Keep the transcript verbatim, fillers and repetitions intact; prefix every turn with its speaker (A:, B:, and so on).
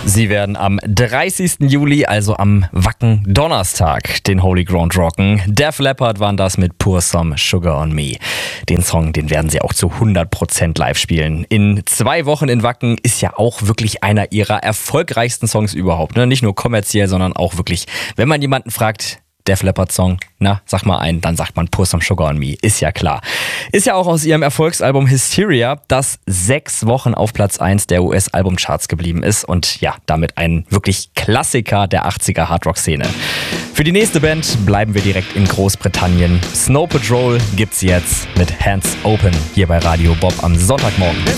A: Sie werden am dreißigsten Juli, also am Wacken Donnerstag, den Holy Ground rocken. Def Leppard waren das mit Pour Some Sugar on Me. Den Song, den werden sie auch zu hundert Prozent live spielen. In zwei Wochen in Wacken ist ja auch wirklich einer ihrer erfolgreichsten Songs überhaupt. Ne? Nicht nur kommerziell, sondern auch wirklich, wenn man jemanden fragt, Def Leppard Song, na, sag mal einen, dann sagt man Pour Some Sugar on Me, ist ja klar. Ist ja auch aus ihrem Erfolgsalbum Hysteria, das sechs Wochen auf Platz eins der U S-Albumcharts geblieben ist und ja, damit ein wirklich Klassiker der achtziger Hardrock-Szene. Für die nächste Band bleiben wir direkt in Großbritannien. Snow Patrol gibt's jetzt mit Hands Open hier bei Radio Bob am Sonntagmorgen.